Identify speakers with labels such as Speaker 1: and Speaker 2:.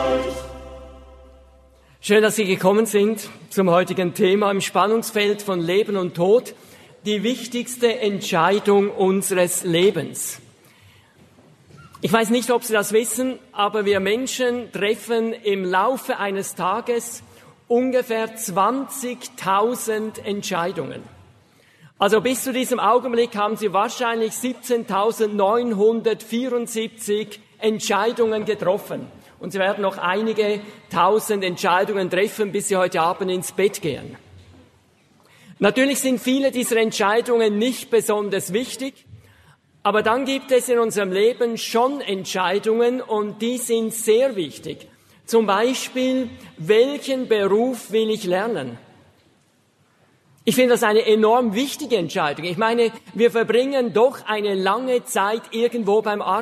Speaker 1: Schön, dass Sie gekommen sind zum heutigen Thema im Spannungsfeld von Leben und Tod, die wichtigste Entscheidung unseres Lebens. Ich weiß nicht, ob Sie das wissen, aber wir Menschen treffen im Laufe eines Tages ungefähr 20.000 Entscheidungen. Also bis zu diesem Augenblick haben Sie wahrscheinlich 17.974 Entscheidungen getroffen. Und Sie werden noch einige tausend Entscheidungen treffen, bis Sie heute Abend ins Bett gehen. Natürlich sind viele dieser Entscheidungen nicht besonders wichtig, aber dann gibt es in unserem Leben schon Entscheidungen und die sind sehr wichtig. Zum Beispiel, welchen Beruf will ich lernen? Ich finde das eine enorm wichtige Entscheidung. Ich meine, wir verbringen doch eine lange Zeit irgendwo beim Arbeiten.